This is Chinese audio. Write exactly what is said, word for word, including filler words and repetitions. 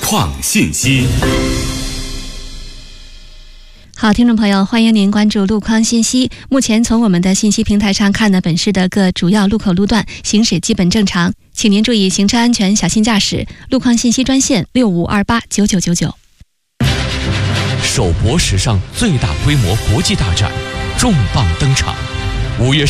创信息。 好，听众朋友，欢迎您关注路况信息。目前从我们的信息平台上看呢，本市的各主要路口路段行驶基本正常，请您注意行车安全，小心驾驶。路况信息专线六五二八九九九九。 首博史上最大规模国际大展重磅登场，五月